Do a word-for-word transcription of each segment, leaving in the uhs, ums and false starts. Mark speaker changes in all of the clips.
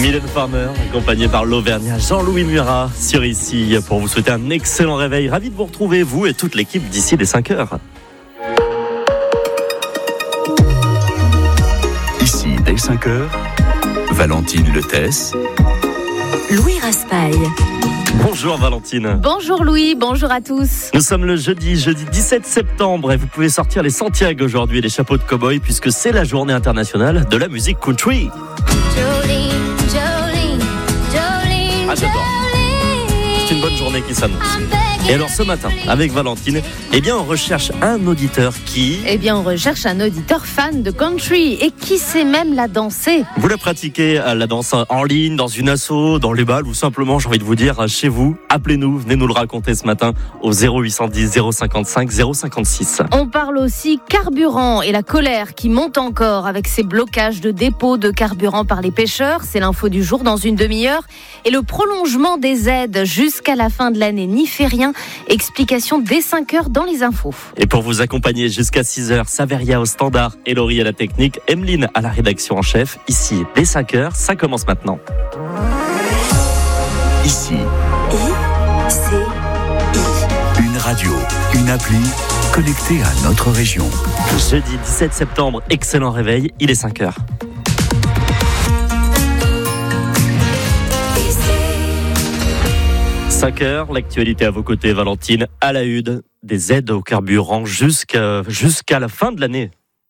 Speaker 1: Mylène Farmer, accompagnée par l'Auvergnat Jean-Louis Murat, sur Ici, pour vous souhaiter un excellent réveil. Ravi de vous retrouver, vous et toute l'équipe d'ici les cinq heures.
Speaker 2: Ici, dès cinq heures, Valentine Letesse,
Speaker 3: Louis Raspail.
Speaker 1: Bonjour Valentine.
Speaker 3: Bonjour Louis, bonjour à tous.
Speaker 1: Nous sommes le jeudi, jeudi dix-sept septembre et vous pouvez sortir les Santiago aujourd'hui et les chapeaux de cow-boy puisque c'est la journée internationale de la musique country.
Speaker 4: Jolene, Jolene, Jolene,
Speaker 1: Ah, j'adore. C'est une bonne journée qui s'annonce. Et alors ce matin, avec Valentine, eh bien on recherche un auditeur qui...
Speaker 3: Eh bien on recherche un auditeur fan de country et qui sait même la danser.
Speaker 1: Vous la pratiquez, la danse en ligne, dans une asso, dans les balles ou simplement, j'ai envie de vous dire, chez vous. Appelez-nous, venez nous le raconter ce matin au zéro huit cent dix zéro cinquante-cinq zéro cinquante-six.
Speaker 3: On parle aussi carburant et la colère qui monte encore avec ces blocages de dépôts de carburant par les pêcheurs. C'est l'info du jour dans une demi-heure. Et le prolongement des aides jusqu'à la fin de l'année n'y fait rien. Explication dès cinq heures dans les infos.
Speaker 1: Et pour vous accompagner jusqu'à six heures, Saveria au standard et Laurie à la technique, Emeline à la rédaction en chef. Ici, dès cinq heures, ça commence maintenant.
Speaker 2: ici,
Speaker 3: I, C, I.
Speaker 2: une radio, une appli connectée à notre région.
Speaker 1: Jeudi dix-sept septembre, excellent réveil, il est cinq heures. cinq heures, l'actualité à vos côtés, Valentine, à la une, des aides au carburant jusqu'à, jusqu'à la fin de l'année.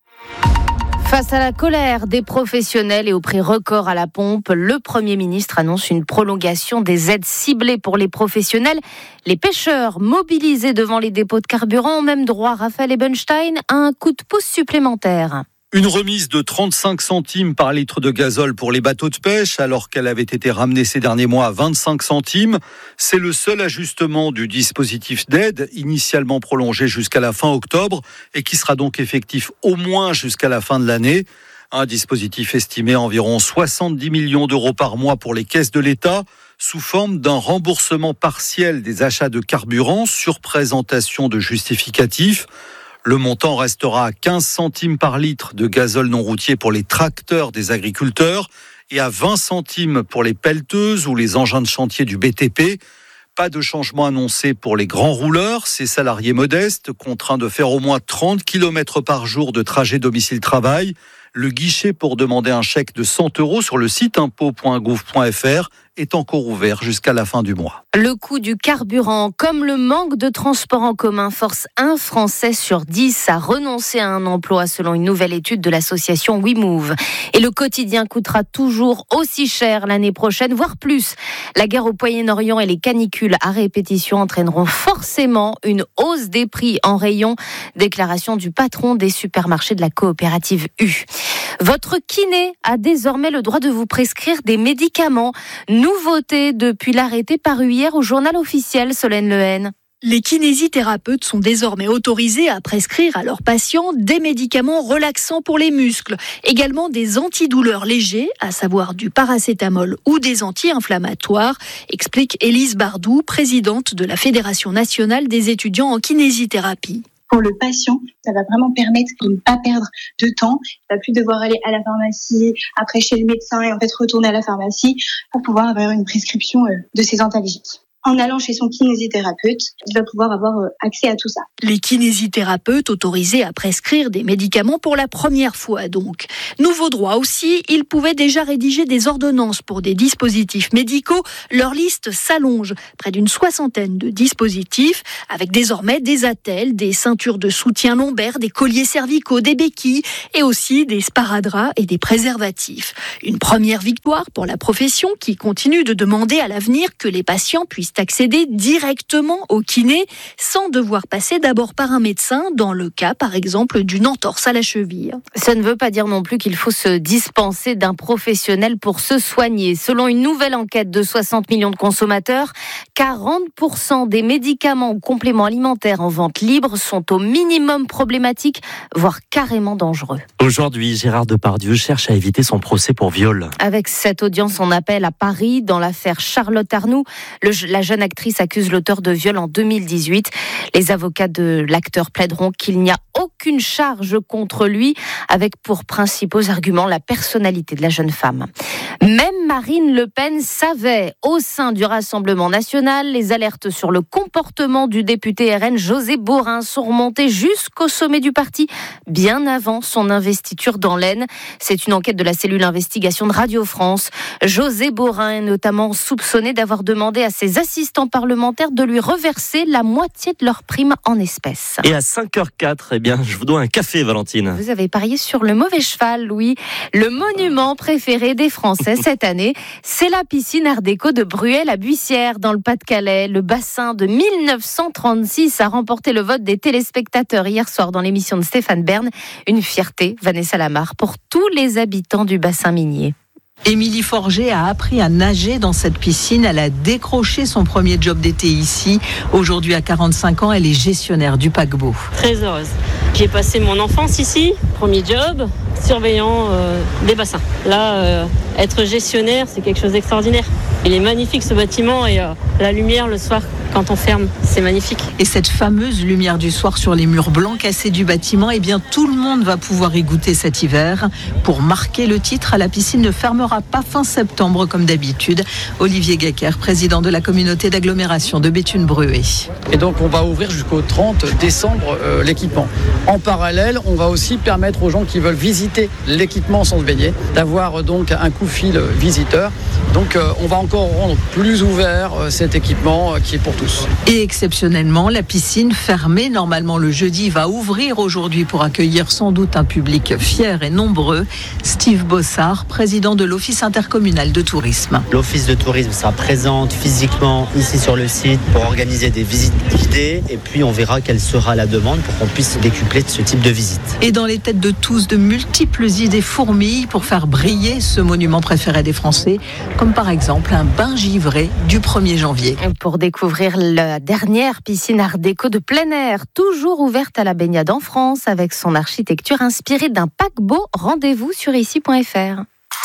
Speaker 3: Face à la colère des professionnels et au prix record à la pompe, le Premier ministre annonce une prolongation des aides ciblées pour les professionnels. Les pêcheurs mobilisés devant les dépôts de carburant ont même droit, Raphaël Ebenstein, à un coup de pouce supplémentaire.
Speaker 5: Une remise de trente-cinq centimes par litre de gazole pour les bateaux de pêche, alors qu'elle avait été ramenée ces derniers mois à vingt-cinq centimes. C'est le seul ajustement du dispositif d'aide, initialement prolongé jusqu'à la fin octobre, et qui sera donc effectif au moins jusqu'à la fin de l'année. Un dispositif estimé à environ soixante-dix millions d'euros par mois pour les caisses de l'État, sous forme d'un remboursement partiel des achats de carburant sur présentation de justificatifs. Le montant restera à quinze centimes par litre de gazole non routier pour les tracteurs des agriculteurs et à vingt centimes pour les pelleteuses ou les engins de chantier du B T P. Pas de changement annoncé pour les grands rouleurs, ces salariés modestes contraints de faire au moins trente kilomètres par jour de trajet domicile-travail. Le guichet pour demander un chèque de cent euros sur le site impôt point gouv point f r est encore ouvert jusqu'à la fin du mois.
Speaker 3: Le coût du carburant, comme le manque de transport en commun, force un Français sur dix à renoncer à un emploi selon une nouvelle étude de l'association WeMove. Et le quotidien coûtera toujours aussi cher l'année prochaine, voire plus. La guerre au Moyen-Orient et les canicules à répétition entraîneront forcément une hausse des prix en rayon. Déclaration du patron des supermarchés de la coopérative U. Votre kiné a désormais le droit de vous prescrire des médicaments. Nouveauté depuis l'arrêté paru hier au journal officiel, Solène Lehen.
Speaker 6: Les kinésithérapeutes sont désormais autorisés à prescrire à leurs patients des médicaments relaxants pour les muscles, également des antidouleurs légers, à savoir du paracétamol ou des anti-inflammatoires, explique Élise Bardou, présidente de la Fédération nationale des étudiants en kinésithérapie.
Speaker 7: Pour le patient, ça va vraiment permettre de ne pas perdre de temps. Il ne va plus devoir aller à la pharmacie, après chez le médecin et en fait retourner à la pharmacie pour pouvoir avoir une prescription de ces antalgiques. En allant chez son kinésithérapeute, il va pouvoir avoir accès à tout ça.
Speaker 6: Les kinésithérapeutes autorisés à prescrire des médicaments pour la première fois donc. Nouveau droit aussi, ils pouvaient déjà rédiger des ordonnances pour des dispositifs médicaux. Leur liste s'allonge, près d'une soixantaine de dispositifs, avec désormais des attelles, des ceintures de soutien lombaire, des colliers cervicaux, des béquilles et aussi des sparadraps et des préservatifs. Une première victoire pour la profession qui continue de demander à l'avenir que les patients puissent accéder directement au kiné sans devoir passer d'abord par un médecin dans le cas, par exemple, d'une entorse à la cheville.
Speaker 3: Ça ne veut pas dire non plus qu'il faut se dispenser d'un professionnel pour se soigner. Selon une nouvelle enquête de soixante millions de consommateurs, quarante pour cent des médicaments ou compléments alimentaires en vente libre sont au minimum problématiques, voire carrément dangereux.
Speaker 1: Aujourd'hui, Gérard Depardieu cherche à éviter son procès pour viol.
Speaker 3: Avec cette audience en appel à Paris dans l'affaire Charlotte Arnoult, le, la jeune actrice accuse l'auteur de viol en deux mille dix-huit. Les avocats de l'acteur plaideront qu'il n'y a aucune charge contre lui, avec pour principaux arguments la personnalité de la jeune femme. Même Marine Le Pen savait, au sein du Rassemblement national, les alertes sur le comportement du député R N José Borin sont remontées jusqu'au sommet du parti, bien avant son investiture dans l'Aisne. C'est une enquête de la cellule investigation de Radio France. José Borin est notamment soupçonné d'avoir demandé à ses assistants parlementaires de lui reverser la moitié de leur prime en espèces.
Speaker 1: Et à cinq heures quatre, eh bien, je vous dois un café, Valentine.
Speaker 3: Vous avez parié sur le mauvais cheval, Louis. Le monument préféré des Français cette année, c'est la piscine Art déco de Bruay-la-Buissière, dans le Pas-de-Calais. Le bassin de mille neuf cent trente-six a remporté le vote des téléspectateurs hier soir dans l'émission de Stéphane Bern. Une fierté, Vanessa Lamarre, pour tous les habitants du bassin minier.
Speaker 8: Émilie Forget a appris à nager dans cette piscine. Elle a décroché son premier job d'été ici. Aujourd'hui, à quarante-cinq ans, elle est gestionnaire du paquebot.
Speaker 9: Très heureuse. J'ai passé mon enfance ici, premier job, surveillant euh, des bassins. Là, euh, être gestionnaire, c'est quelque chose d'extraordinaire. Il est magnifique ce bâtiment et euh, la lumière le soir, quand on ferme, c'est magnifique.
Speaker 8: Et cette fameuse lumière du soir sur les murs blancs cassés du bâtiment, eh bien tout le monde va pouvoir y goûter cet hiver. Pour marquer le titre, la piscine ne fermera pas fin septembre comme d'habitude. Olivier Gacker, président de la communauté d'agglomération de Béthune-Bruay.
Speaker 10: Et donc on va ouvrir jusqu'au trente décembre euh, l'équipement. En parallèle, on va aussi permettre aux gens qui veulent visiter l'équipement sans se baigner d'avoir euh, donc un coup-fil visiteur. Donc euh, on va encore rendre plus ouvert euh, cet équipement euh, qui est pour tous.
Speaker 8: Et exceptionnellement, la piscine fermée normalement le jeudi va ouvrir aujourd'hui pour accueillir sans doute un public fier et nombreux. Steve Bossard, président de l'Office intercommunal de tourisme.
Speaker 11: L'Office de tourisme sera présente physiquement ici sur le site pour organiser des visites guidées et puis on verra quelle sera la demande pour qu'on puisse décupler de ce type de visite.
Speaker 8: Et dans les têtes de tous, de multiples idées fourmillent pour faire briller ce monument préféré des Français, comme par exemple un bain givré du premier janvier.
Speaker 3: Pour découvrir la dernière piscine Art déco de plein air, toujours ouverte à la baignade en France, avec son architecture inspirée d'un paquebot, rendez-vous sur ici point f r.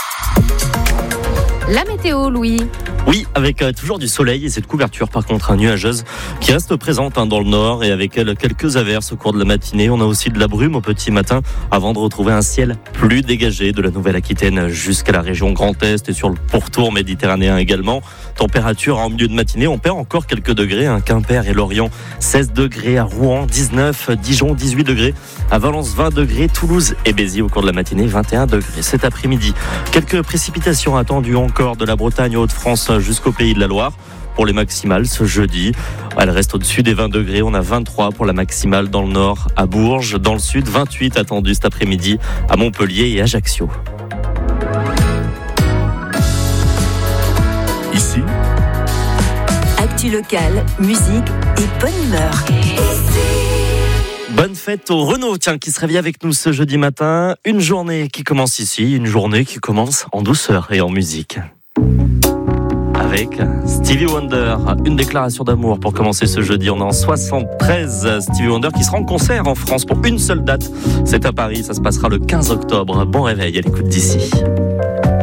Speaker 3: La météo, Louis.
Speaker 1: Oui, avec euh, toujours du soleil et cette couverture par contre nuageuse qui reste présente hein, dans le nord et avec elle quelques averses au cours de la matinée. On a aussi de la brume au petit matin avant de retrouver un ciel plus dégagé de la Nouvelle-Aquitaine jusqu'à la région Grand Est et sur le pourtour méditerranéen également. Température en milieu de matinée, on perd encore quelques degrés. Hein, Quimper et Lorient, seize degrés à Rouen, dix-neuf, Dijon, dix-huit degrés, à Valence, vingt degrés, Toulouse et Béziers au cours de la matinée, vingt et un degrés. Cet après-midi, quelques précipitations attendues encore de la Bretagne aux Hauts-de-France jusqu'au Pays de la Loire. Pour les maximales ce jeudi, elle reste au-dessus des vingt degrés. On a vingt-trois pour la maximale dans le nord à Bourges. Dans le sud, vingt-huit attendus cet après-midi à Montpellier et Ajaccio.
Speaker 2: Ici,
Speaker 12: actu locale, musique et bonne humeur.
Speaker 1: Bonne fête au Renault, tiens, qui se réveille avec nous ce jeudi matin. Une journée qui commence ici, une journée qui commence en douceur et en musique. Avec Stevie Wonder, une déclaration d'amour pour commencer ce jeudi. On est en soixante-treize, Stevie Wonder qui sera en concert en France pour une seule date. C'est à Paris, ça se passera le quinze octobre. Bon réveil à l'écoute d'ici.